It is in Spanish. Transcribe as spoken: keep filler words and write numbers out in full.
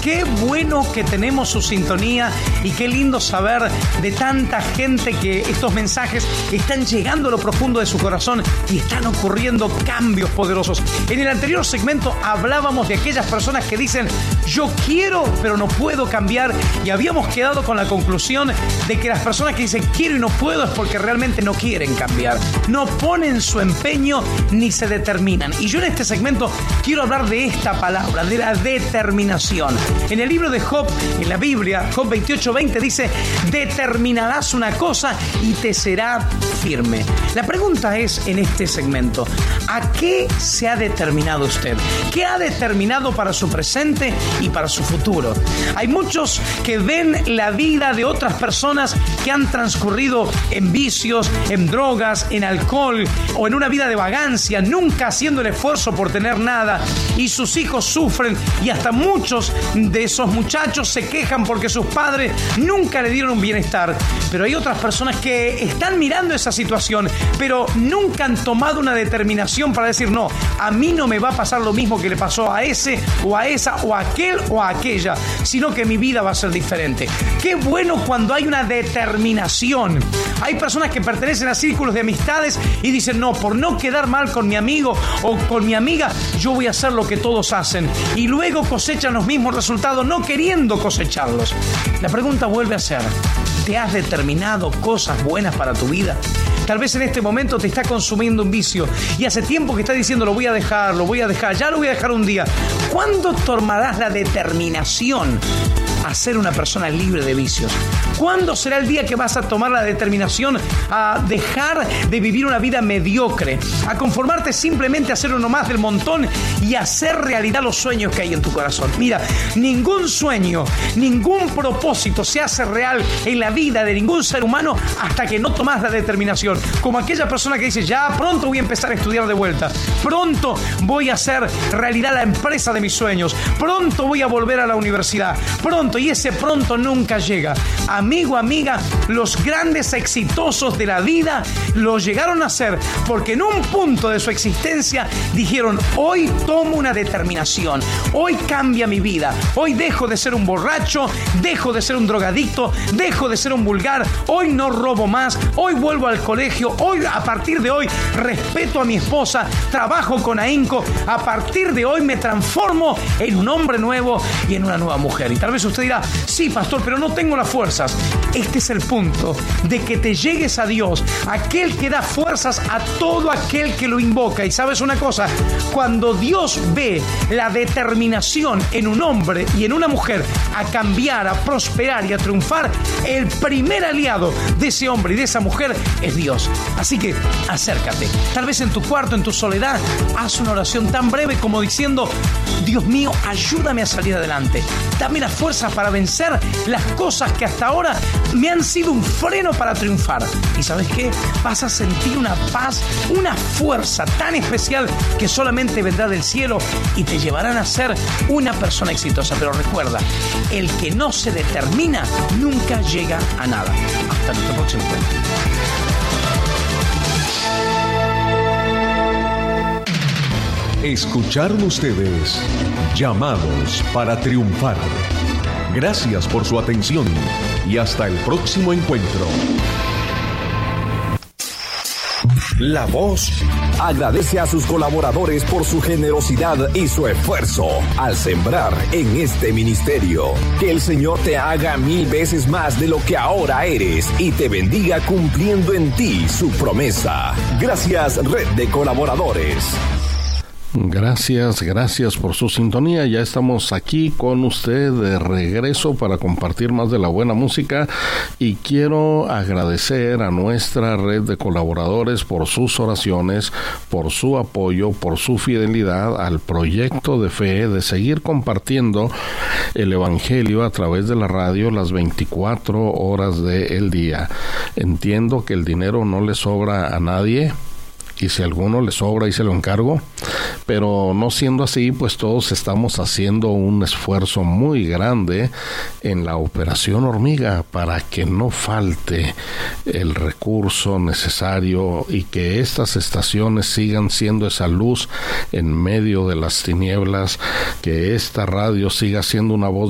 Qué bueno que tenemos su sintonía y qué lindo saber de tanta gente que estos mensajes están llegando a lo profundo de su corazón y están ocurriendo cambios poderosos. En el anterior segmento hablábamos de aquellas personas que dicen yo quiero pero no puedo cambiar, y habíamos quedado con la conclusión de que las personas que dicen quiero y no puedo es porque realmente no quieren cambiar, no ponen su empeño ni se determinan. Y yo en este segmento quiero hablar de esta palabra, de la determinación. En el libro de Job, en la Biblia, Job veintiocho veinte dice: determinarás una cosa y te será firme. La pregunta es en este segmento: ¿a qué se ha determinado usted? ¿Qué ha determinado para su presente y para su futuro? Hay muchos que ven la vida de otras personas que han transcurrido en vicios, en drogas, en alcohol o en una vida de vagancia, nunca haciendo el esfuerzo por tener nada, y sus hijos sufren, y hasta muchos de esos muchachos se quejan porque sus padres nunca le dieron un bienestar. Pero hay otras personas que están mirando esa situación, pero nunca han tomado una determinación para decir no, a mí no me va a pasar lo mismo que le pasó a ese o a esa o a aquel o a aquella, sino que mi vida va a ser diferente. Qué bueno cuando hay una determinación. Hay personas que pertenecen a círculos de amistades y dicen no, por no quedar mal con mi amigo o con mi amiga, yo voy a hacer lo que todos hacen, y luego cosechan los mismos resultados no queriendo cosecharlos. La pregunta vuelve a ser: ¿te has determinado cosas buenas para tu vida? Tal vez en este momento te está consumiendo un vicio y hace tiempo que estás diciendo lo voy a dejar, lo voy a dejar, ya lo voy a dejar un día. ¿Cuándo tomarás la determinación a ser una persona libre de vicios? ¿Cuándo será el día que vas a tomar la determinación a dejar de vivir una vida mediocre, a conformarte simplemente a ser uno más del montón y hacer realidad los sueños que hay en tu corazón? Mira, ningún sueño, ningún propósito se hace real en la vida de ningún ser humano hasta que no tomas la determinación. Como aquella persona que dice ya pronto voy a empezar a estudiar de vuelta, pronto voy a hacer realidad la empresa de mis sueños, pronto voy a volver a la universidad, pronto, y ese pronto nunca llega. Amigo, amiga, los grandes exitosos de la vida lo llegaron a hacer porque en un punto de su existencia dijeron hoy tomo una determinación, hoy cambia mi vida, hoy dejo de ser un borracho, dejo de ser un drogadicto, dejo de ser un vulgar, hoy no robo más, hoy vuelvo al colegio, hoy a partir de hoy respeto a mi esposa, trabajo con ahínco, a partir de hoy me transformo en un hombre nuevo y en una nueva mujer. Y tal vez usted dirá, sí, pastor, pero no tengo las fuerzas. Este es el punto, de que te llegues a Dios, aquel que da fuerzas a todo aquel que lo invoca. Y sabes una cosa, cuando Dios ve la determinación en un hombre y en una mujer a cambiar, a prosperar y a triunfar, el primer aliado de ese hombre y de esa mujer es Dios. Así que acércate, tal vez en tu cuarto, en tu soledad, haz una oración tan breve como diciendo: Dios mío, ayúdame a salir adelante, dame la fuerza para vencer las cosas que hasta ahora me han sido un freno para triunfar. ¿Y sabes qué? Vas a sentir una paz, una fuerza tan especial que solamente vendrá del cielo y te llevarán a ser una persona exitosa. Pero recuerda, el que no se determina nunca llega a nada. Hasta nuestro próximo encuentro. Escucharon ustedes Llamados para Triunfar. Gracias por su atención y hasta el próximo encuentro. La Voz agradece a sus colaboradores por su generosidad y su esfuerzo al sembrar en este ministerio. Que el Señor te haga mil veces más de lo que ahora eres y te bendiga cumpliendo en ti su promesa. Gracias, Red de Colaboradores. Gracias, gracias por su sintonía. Ya estamos aquí con usted de regreso para compartir más de la buena música, y quiero agradecer a nuestra red de colaboradores por sus oraciones, por su apoyo, por su fidelidad al proyecto de fe de seguir compartiendo el Evangelio a través de la radio las veinticuatro horas del día. Entiendo que el dinero no le sobra a nadie, y si a alguno le sobra, y se lo encargo, pero no siendo así, pues todos estamos haciendo un esfuerzo muy grande en la operación hormiga para que no falte el recurso necesario y que estas estaciones sigan siendo esa luz en medio de las tinieblas, que esta radio siga siendo una voz